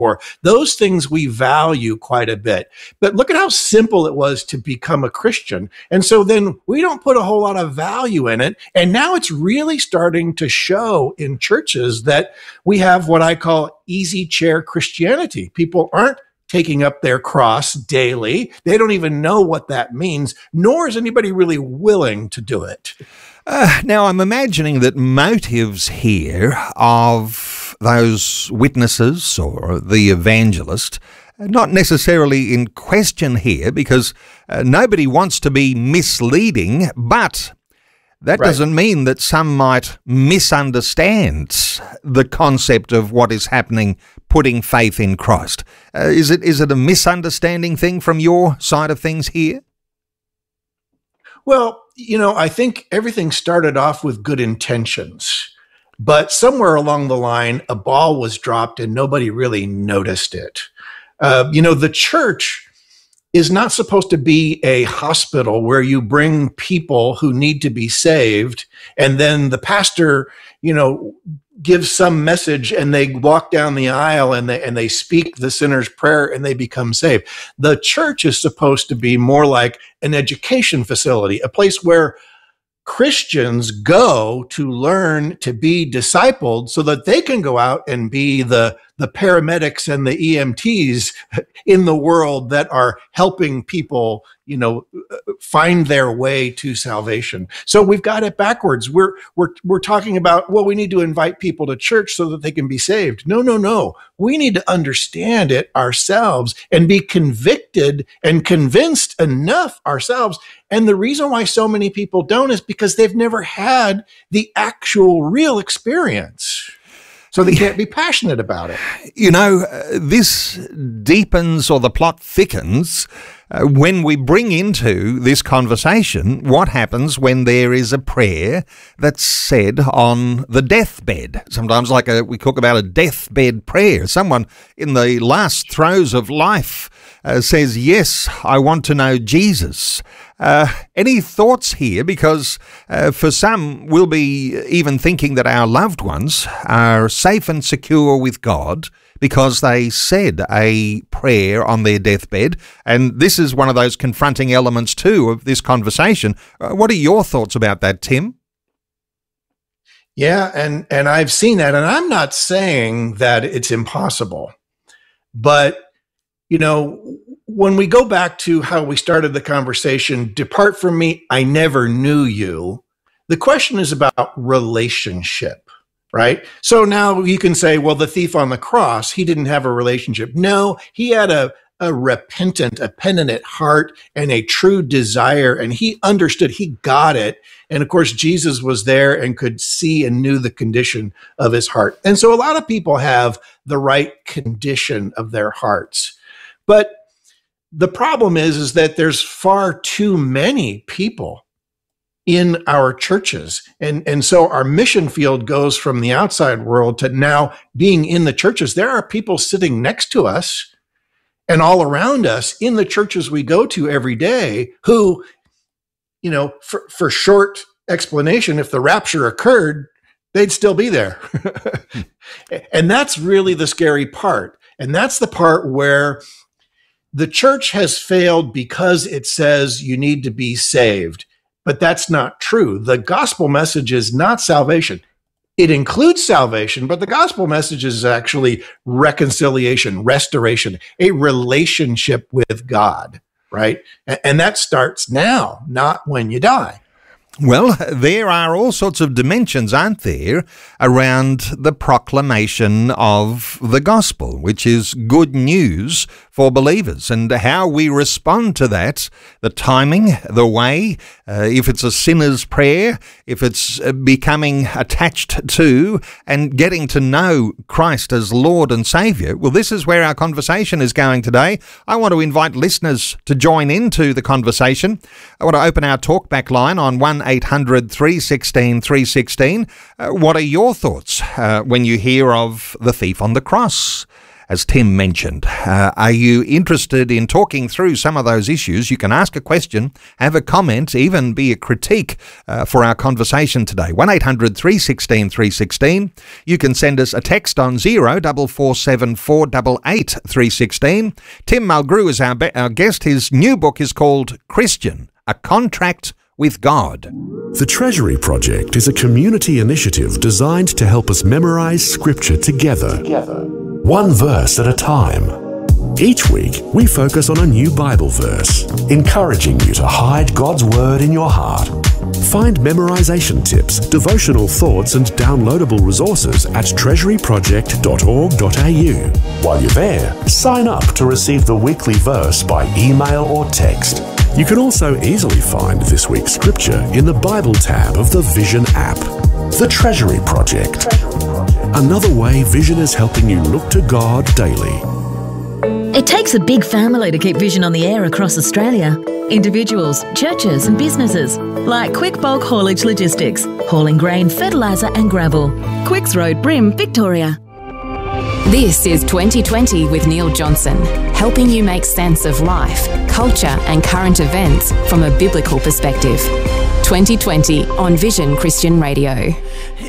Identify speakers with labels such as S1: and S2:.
S1: for. Those things we value quite a bit. But look at how simple it was to become a Christian. And so then we don't put a whole lot of value in it. And now it's really starting to show in churches that we have what I call easy chair Christianity. People aren't taking up their cross daily. They don't even know what that means, nor is anybody really willing to do it.
S2: Now, I'm imagining that motives here of those witnesses or the evangelist are not necessarily in question here, because nobody wants to be misleading, but that doesn't mean that some might misunderstand the concept of what is happening, putting faith in Christ. Is it a misunderstanding thing from your side of things here?
S1: Well, I think everything started off with good intentions, but somewhere along the line, a ball was dropped and nobody really noticed it. The church is not supposed to be a hospital where you bring people who need to be saved, and then the pastor, gives some message and they walk down the aisle and they speak the sinner's prayer and they become saved. The church is supposed to be more like an education facility, a place where Christians go to learn to be discipled so that they can go out and be the paramedics and the EMTs in the world that are helping people, find their way to salvation. So we've got it backwards. We're talking about, well, we need to invite people to church so that they can be saved. No. We need to understand it ourselves and be convicted and convinced enough ourselves. And the reason why so many people don't is because they've never had the actual real experience. So they can't be passionate about it.
S2: This deepens, or the plot thickens, when we bring into this conversation what happens when there is a prayer that's said on the deathbed. Sometimes we talk about a deathbed prayer. Someone in the last throes of life says, yes, I want to know Jesus. Any thoughts here? Because for some, we'll be even thinking that our loved ones are safe and secure with God because they said a prayer on their deathbed. And this is one of those confronting elements too of this conversation. What are your thoughts about that, Tim?
S1: Yeah, and I've seen that, and I'm not saying that it's impossible, but when we go back to how we started the conversation, depart from me, I never knew you. The question is about relationship, right? So now you can say, well, the thief on the cross, he didn't have a relationship. No, he had a repentant, a penitent heart and a true desire, and he understood, he got it. And of course, Jesus was there and could see and knew the condition of his heart. And so a lot of people have the right condition of their hearts. But the problem is that there's far too many people in our churches. And so our mission field goes from the outside world to now being in the churches. There are people sitting next to us and all around us in the churches we go to every day who, for short explanation, if the rapture occurred, they'd still be there. And that's really the scary part. And that's the part where the church has failed because it says you need to be saved, but that's not true. The gospel message is not salvation. It includes salvation, but the gospel message is actually reconciliation, restoration, a relationship with God, right? And that starts now, not when you die.
S2: Well, there are all sorts of dimensions, aren't there, around the proclamation of the gospel, which is good news for believers, and how we respond to that, the timing, the way, if it's a sinner's prayer, if it's becoming attached to and getting to know Christ as Lord and Saviour. Well, this is where our conversation is going today. I want to invite listeners to join into the conversation. I want to open our talkback line on 1-800-316-316. What are your thoughts when you hear of the thief on the cross? as Tim mentioned. Are you interested in talking through some of those issues? You can ask a question, have a comment, even be a critique for our conversation today. 1800 316 316. You can send us a text on 0447 488 316. Tim Mulgrew is our guest. His new book is called Christian, A Contract with God.
S3: The Treasury Project is a community initiative designed to help us memorize Scripture together, one verse at a time. Each week, we focus on a new Bible verse, encouraging you to hide God's Word in your heart. Find memorization tips, devotional thoughts, and downloadable resources at treasuryproject.org.au. While you're there, sign up to receive the weekly verse by email or text. You can also easily find this week's scripture in the Bible tab of the Vision app. The Treasury Project. Another way Vision is helping you look to God daily.
S4: It takes a big family to keep Vision on the air across Australia. Individuals, churches and businesses like Quick Bulk Haulage Logistics, hauling grain, fertiliser and gravel. Quicks Road, Brim, Victoria.
S5: This is 2020 with Neil Johnson, helping you make sense of life, culture and current events from a biblical perspective. 2020 on Vision Christian Radio.